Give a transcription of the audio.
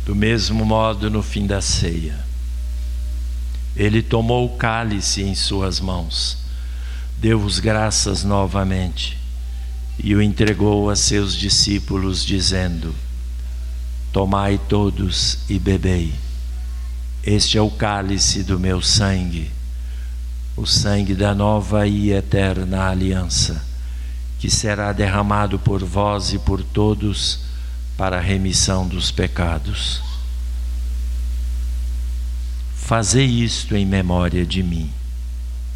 Do mesmo modo, no fim da ceia, ele tomou o cálice em suas mãos, deu-vos graças novamente e o entregou a seus discípulos, dizendo: tomai todos e bebei. Este é o cálice do meu sangue, o sangue da nova e eterna aliança, que será derramado por vós e por todos para a remissão dos pecados. Fazei isto em memória de mim.